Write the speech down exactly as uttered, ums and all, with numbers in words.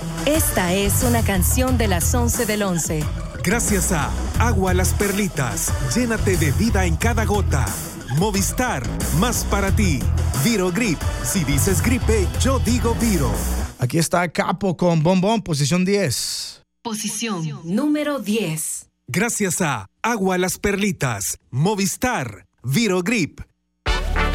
Esta es una canción de las once del once. Gracias a Agua Las Perlitas, llénate de vida en cada gota. Movistar, más para ti. Virogrip, si dices gripe, yo digo Viro. Aquí está Capo con Bombón, posición diez. Posición número diez. Gracias a Agua Las Perlitas, Movistar, Virogrip,